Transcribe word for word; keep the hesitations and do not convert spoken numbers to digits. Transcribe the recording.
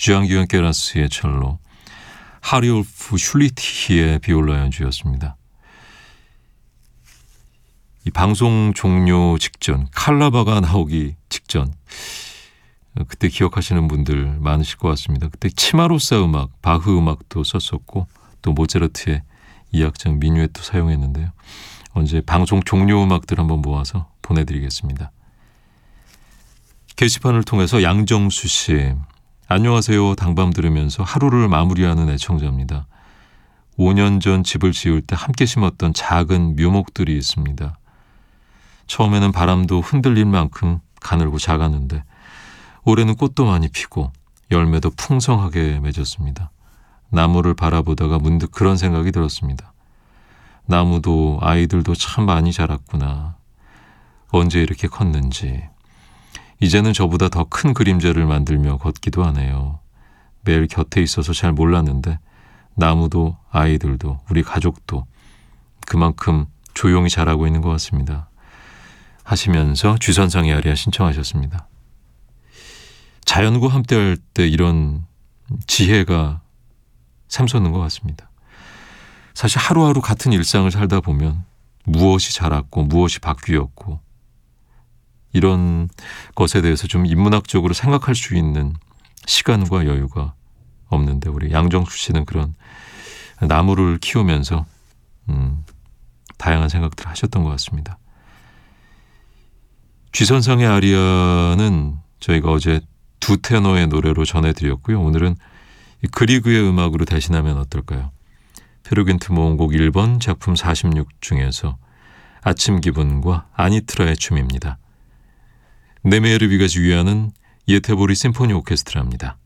주앙기현 게라스의 첼로, 하리올프 슐리티히의 비올라 연주였습니다. 이 방송 종료 직전, 칼라바가 나오기 직전, 그때 기억하시는 분들 많으실 것 같습니다. 그때 치마로사 음악, 바흐 음악도 썼었고 또 모차르트의 이악장 미뉴엣도 사용했는데요. 언제 방송 종료 음악들 한번 모아서 보내드리겠습니다. 게시판을 통해서 양정수 씨, 안녕하세요. 당밤 들으면서 하루를 마무리하는 애청자입니다. 오 년 전 집을 지을 때 함께 심었던 작은 묘목들이 있습니다. 처음에는 바람도 흔들릴 만큼 가늘고 작았는데 올해는 꽃도 많이 피고 열매도 풍성하게 맺었습니다. 나무를 바라보다가 문득 그런 생각이 들었습니다. 나무도 아이들도 참 많이 자랐구나. 언제 이렇게 컸는지. 이제는 저보다 더 큰 그림자를 만들며 걷기도 하네요. 매일 곁에 있어서 잘 몰랐는데 나무도 아이들도 우리 가족도 그만큼 조용히 자라고 있는 것 같습니다. 하시면서 주선상의 아리아 신청하셨습니다. 자연과 함께할 때 이런 지혜가 샘솟는 것 같습니다. 사실 하루하루 같은 일상을 살다 보면 무엇이 자랐고 무엇이 바뀌었고 이런 것에 대해서 좀 인문학적으로 생각할 수 있는 시간과 여유가 없는데 우리 양정수 씨는 그런 나무를 키우면서 음, 다양한 생각들을 하셨던 것 같습니다. 쥐선상의 아리아는 저희가 어제 두 테너의 노래로 전해드렸고요. 오늘은 그리그의 음악으로 대신하면 어떨까요? 페르긴트 모음곡 일 번 작품 사십육 중에서 아침 기분과 아니트라의 춤입니다. 네메르비가 지휘하는 예테보리 심포니 오케스트라입니다.